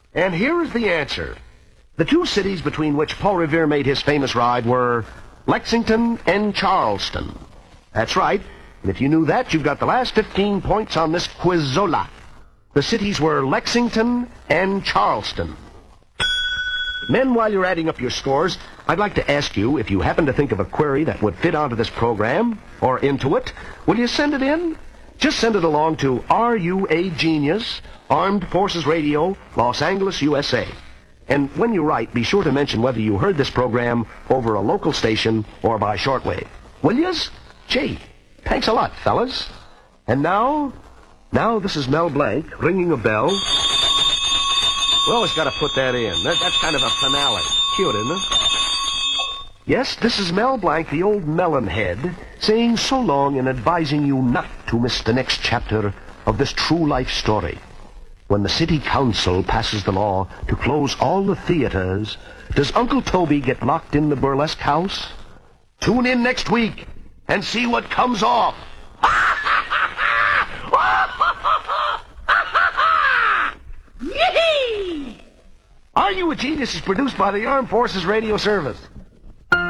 And here is the answer. The two cities between which Paul Revere made his famous ride were Lexington and Charleston. That's right. And if you knew that, you've got the last 15 points on this Quizola. The cities were Lexington and Charleston. Men, while you're adding up your scores, I'd like to ask you, if you happen to think of a query that would fit onto this program, or into it, will you send it in? Just send it along to Are You a Genius, Armed Forces Radio, Los Angeles, USA. And when you write, be sure to mention whether you heard this program over a local station or by shortwave. Will yous? Gee, thanks a lot, fellas. And now this is Mel Blanc ringing a bell. We always got to put that in. That's kind of a finale. Cute, isn't it? Yes, this is Mel Blanc, the old melon head, saying so long and advising you not to miss the next chapter of this true life story. When the city council passes the law to close all the theaters, does Uncle Toby get locked in the burlesque house? Tune in next week and see what comes off. Are You a Genius is produced by the Armed Forces Radio Service.